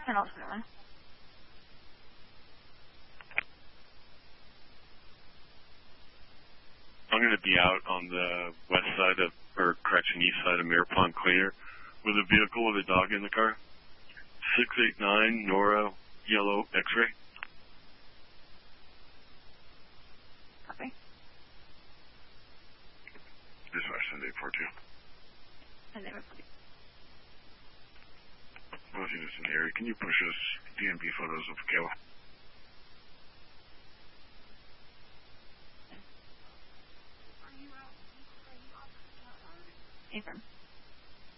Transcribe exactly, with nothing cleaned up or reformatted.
ten oh seven. I'm going to be out on the west side of, or correction, east side of Mirror Pond Cleaner with a vehicle with a dog in the car. six eight nine Nora Yellow X-ray. Copy. Dispatch ten eight four two. ten eight four two. Well, if you're just in the area, can you push us D M V photos of Kayla? Affirm.